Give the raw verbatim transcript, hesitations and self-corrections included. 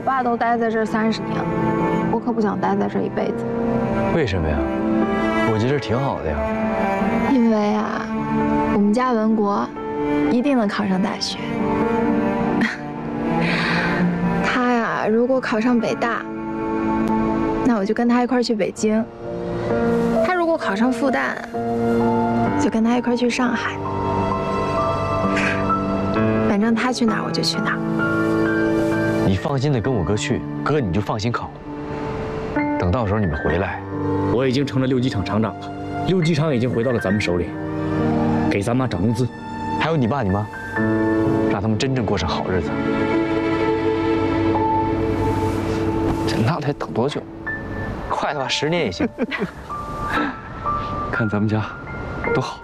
爸都待在这儿三十年了，我可不想待在这一辈子。 为什么呀？我觉得这挺好的呀。 因为啊，我们家文国一定能考上大学。他呀，如果考上北大，那我就跟他一块儿去北京；他如果考上复旦，就跟他一块儿去上海。反正他去哪儿我就去哪儿。 你放心的跟我哥去，哥你就放心考。等到时候你们回来， 我已经成了六机厂厂长了，六机厂已经回到了咱们手里，给咱妈涨工资， 还有你爸你妈，让他们真正过上好日子。这那得等多久？快的话十年也行。看咱们家多好。